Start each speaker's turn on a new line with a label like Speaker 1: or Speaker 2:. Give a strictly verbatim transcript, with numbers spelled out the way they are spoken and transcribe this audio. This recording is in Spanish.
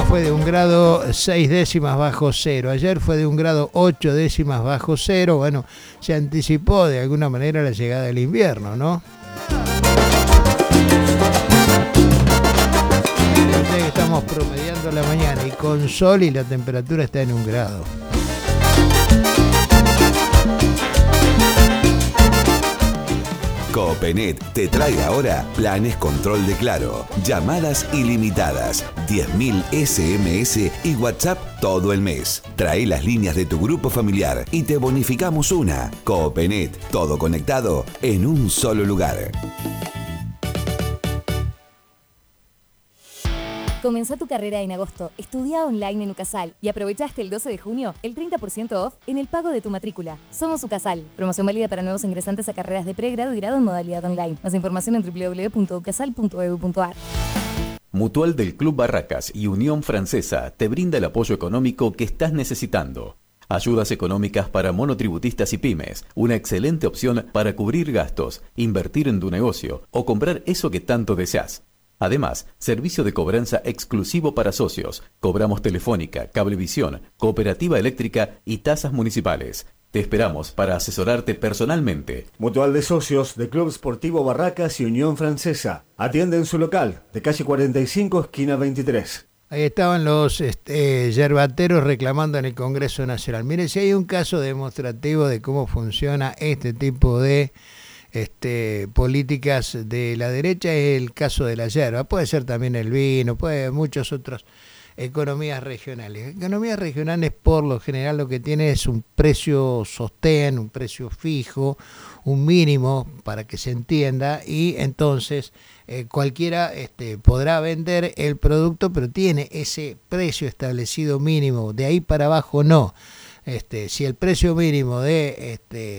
Speaker 1: fue de un grado seis décimas bajo cero. Ayer fue de un grado ocho décimas bajo cero. Bueno, se anticipó de alguna manera la llegada del invierno, ¿no? Fíjate que estamos promediando la mañana y con sol y la temperatura está en un grado.
Speaker 2: Copenet te trae ahora planes control de Claro, llamadas ilimitadas, diez mil ese eme ese y WhatsApp todo el mes. Trae las líneas de tu grupo familiar y te bonificamos una. Copenet, todo conectado en un solo lugar.
Speaker 3: Comenzó tu carrera en agosto. Estudia online en UCASAL y aprovechaste el doce de junio el treinta por ciento off en el pago de tu matrícula. Somos UCASAL. Promoción válida para nuevos ingresantes a carreras de pregrado y grado en modalidad online. Más información en doble u doble u doble u punto ucasal punto e u punto a r.
Speaker 4: Mutual del Club Barracas y Unión Francesa te brinda el apoyo económico que estás necesitando. Ayudas económicas para monotributistas y pymes. Una excelente opción para cubrir gastos, invertir en tu negocio o comprar eso que tanto deseas. Además, servicio de cobranza exclusivo para socios. Cobramos telefónica, cablevisión, cooperativa eléctrica y tasas municipales. Te esperamos para asesorarte personalmente.
Speaker 5: Mutual de Socios de Club Sportivo Barracas y Unión Francesa. Atiende en su local, de calle cuarenta y cinco, esquina veintitrés.
Speaker 1: Ahí estaban los este, yerbateros reclamando en el Congreso Nacional. Mire, si hay un caso demostrativo de cómo funciona este tipo de Este, políticas de la derecha, es el caso de la yerba, puede ser también el vino, puede muchos otros economías regionales. Economías regionales por lo general lo que tiene es un precio sostén, un precio fijo, un mínimo para que se entienda y entonces eh, cualquiera este, podrá vender el producto, pero tiene ese precio establecido mínimo, de ahí para abajo no. Este, si el precio mínimo de este,